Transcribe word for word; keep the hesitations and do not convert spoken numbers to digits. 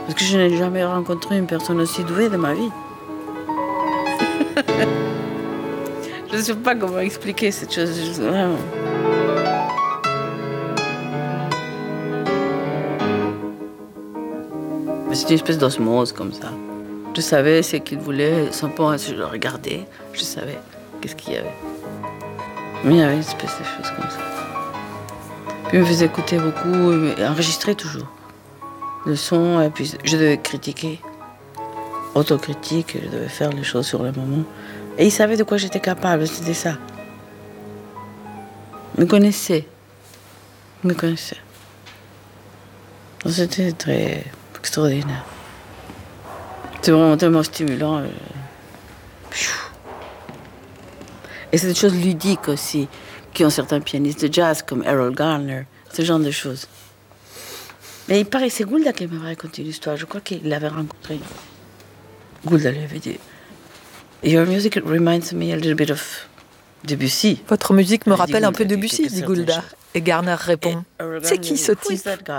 Parce que je n'ai jamais rencontré une personne aussi douée de ma vie. Je ne sais pas comment expliquer cette chose. Vraiment. C'était une espèce d'osmose comme ça. Je savais ce qu'il voulait, sans point, je le regardais, je savais qu'est-ce qu'il y avait. Mais il y avait une espèce de chose comme ça. Puis il me faisait écouter beaucoup, et enregistrer toujours le son, et puis je devais critiquer, autocritique, je devais faire les choses sur le moment. Et il savait de quoi j'étais capable, c'était ça. Il me connaissait. Il me connaissait. Donc c'était très extraordinaire. C'est vraiment tellement stimulant. Et c'est des choses ludiques aussi, qui ont certains pianistes de jazz comme Errol Garner, ce genre de choses. Mais il paraît, c'est Goulda qui m'avait raconté l'histoire. Je crois qu'il l'avait rencontré. Goulda lui avait dit Your music reminds me a little bit of Debussy. Votre musique me rappelle un peu Debussy, dit Goulda. Et Garner répond C'est qui ce type ?